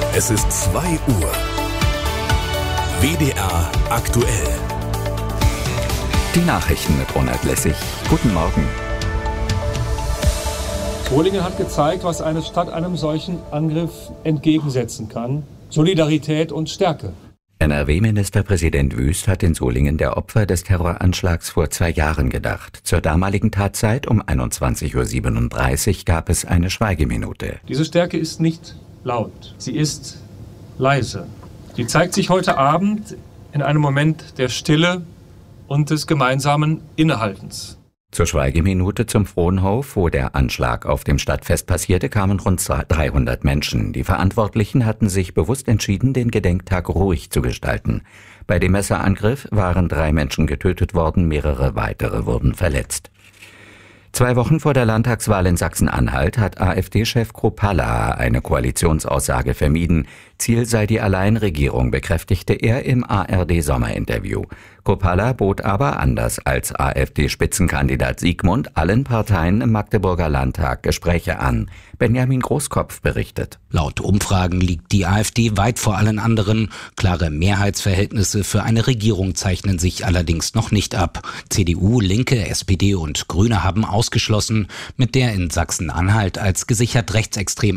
Es ist 2 Uhr. WDR aktuell. Die Nachrichten mit Ronald Lessig. Guten Morgen. Solingen hat gezeigt, was eine Stadt einem solchen Angriff entgegensetzen kann. Solidarität und Stärke. NRW-Ministerpräsident Wüst hat in Solingen der Opfer des Terroranschlags vor 2 Jahren gedacht. Zur damaligen Tatzeit um 21:37 Uhr gab es eine Schweigeminute. Diese Stärke ist nicht laut, sie ist leise. Sie zeigt sich heute Abend in einem Moment der Stille und des gemeinsamen Innehaltens. Zur Schweigeminute zum Frohnhof, wo der Anschlag auf dem Stadtfest passierte, kamen rund 300 Menschen. Die Verantwortlichen hatten sich bewusst entschieden, den Gedenktag ruhig zu gestalten. Bei dem Messerangriff waren 3 Menschen getötet worden, mehrere weitere wurden verletzt. 2 Wochen vor der Landtagswahl in Sachsen-Anhalt hat AfD-Chef Kropalla eine Koalitionsaussage vermieden. Ziel sei die Alleinregierung, bekräftigte er im ARD-Sommerinterview. Kropalla bot aber, anders als AfD-Spitzenkandidat Siegmund, allen Parteien im Magdeburger Landtag Gespräche an. Benjamin Großkopf berichtet. Laut Umfragen liegt die AfD weit vor allen anderen. Klare Mehrheitsverhältnisse für eine Regierung zeichnen sich allerdings noch nicht ab. CDU, Linke, SPD und Grüne haben ausgeschlossen, mit der in Sachsen-Anhalt als gesichert rechtsextrem